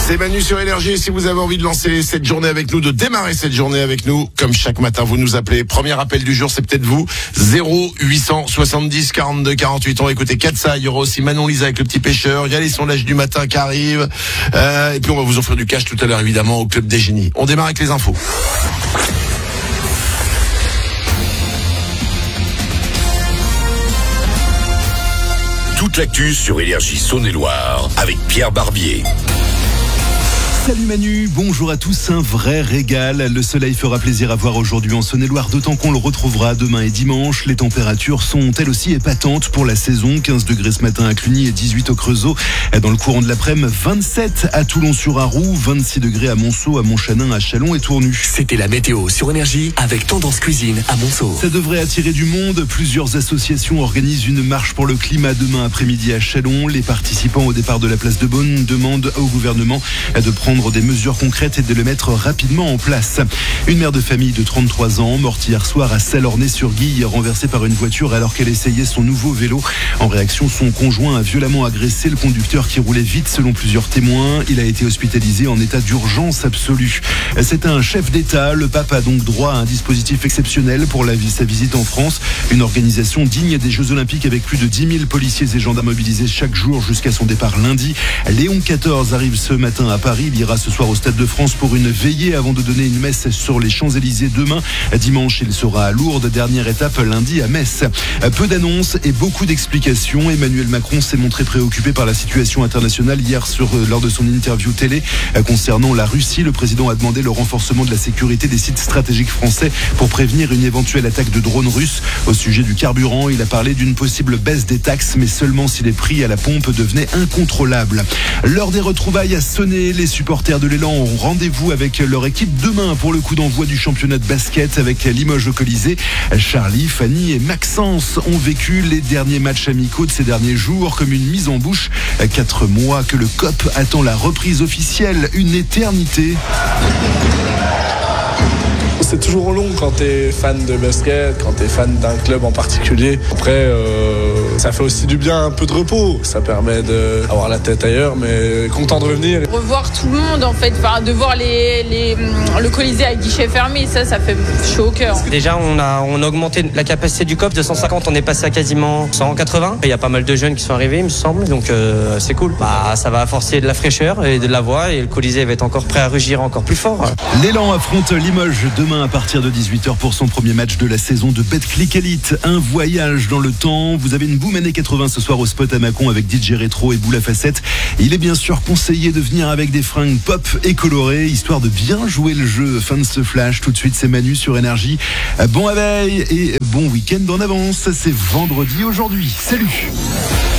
C'est Manu sur Énergie. Si vous avez envie de lancer cette journée avec nous, de démarrer cette journée avec nous, comme chaque matin, vous nous appelez. Premier appel du jour, c'est peut-être vous. 0870 42 48. On va écouter Katsa. Il y aura aussi Manon Lisa avec le petit pêcheur. Il y a les sondages du matin qui arrivent. Et puis on va vous offrir du cash tout à l'heure, évidemment, au Club des Génies. On démarre avec les infos. Toute l'actu sur Énergie Saône-et-Loire avec Pierre Barbier. Salut Manu, bonjour à tous, un vrai régal. Le soleil fera plaisir à voir aujourd'hui en Saône-et-Loire, d'autant qu'on le retrouvera demain et dimanche. Les températures sont elles aussi épatantes pour la saison. 15 degrés ce matin à Cluny et 18 au Creusot. Dans le courant de l'après-midi, 27 à Toulon-sur-Arroux, 26 degrés à Monceau, à Montchanin, à Châlons et Tournu. C'était la météo sur Énergie avec Tendance Cuisine à Monceau. Ça devrait attirer du monde. Plusieurs associations organisent une marche pour le climat demain après-midi à Châlons. Les participants au départ de la place de Beaune demandent au gouvernement de prendre des mesures concrètes et de le mettre rapidement en place. Une mère de famille de 33 ans, morte hier soir à Salornay-sur-Guille, renversée par une voiture alors qu'elle essayait son nouveau vélo. En réaction, son conjoint a violemment agressé le conducteur qui roulait vite selon plusieurs témoins. Il a été hospitalisé en état d'urgence absolue. C'est un chef d'État. Le pape a donc droit à un dispositif exceptionnel pour sa visite en France. Une organisation digne des Jeux Olympiques avec plus de 10 000 policiers et gendarmes mobilisés chaque jour jusqu'à son départ lundi. Léon XIV arrive ce matin à Paris. Il ira ce soir au Stade de France pour une veillée avant de donner une messe sur les Champs-Élysées demain. Dimanche, il sera à Lourdes. Dernière étape lundi à Metz. Peu d'annonces et beaucoup d'explications. Emmanuel Macron s'est montré préoccupé par la situation internationale hier lors de son interview télé. Concernant la Russie, le président a demandé le renforcement de la sécurité des sites stratégiques français pour prévenir une éventuelle attaque de drones russes. Au sujet du carburant, il a parlé d'une possible baisse des taxes, mais seulement si les prix à la pompe devenaient incontrôlables. L'heure des retrouvailles a sonné. Les supporters de l'Élan ont rendez-vous avec leur équipe demain pour le coup d'envoi du championnat de basket avec Limoges au Colisée. Charlie, Fanny et Maxence ont vécu les derniers matchs amicaux de ces derniers jours comme une mise en bouche. 4 mois que le COP attend la reprise officielle, une éternité. C'est toujours long quand t'es fan de basket, quand t'es fan d'un club en particulier. Après, ça fait aussi du bien, un peu de repos. Ça permet d'avoir la tête ailleurs, mais content de revenir. Revoir tout le monde, en fait, de voir le Colisée à guichet fermé, ça fait chaud au cœur. Déjà, on a augmenté la capacité du COP de 150, on est passé à quasiment 180. Il y a pas mal de jeunes qui sont arrivés, il me semble, donc c'est cool. Ça va forcer de la fraîcheur et de la voix, et le Colisée va être encore prêt à rugir encore plus fort. L'Élan affronte Limoges demain à partir de 18h pour son premier match de la saison de Betclic Elite. Un voyage dans le temps. Vous avez une boom années 80 ce soir au spot à Mâcon avec DJ Rétro et Boule à Facettes. Il est bien sûr conseillé de venir avec des fringues pop et colorées, histoire de bien jouer le jeu. Fin de ce flash. Tout de suite, c'est Manu sur Énergie. Bon réveil et bon week-end en avance. C'est vendredi aujourd'hui. Salut!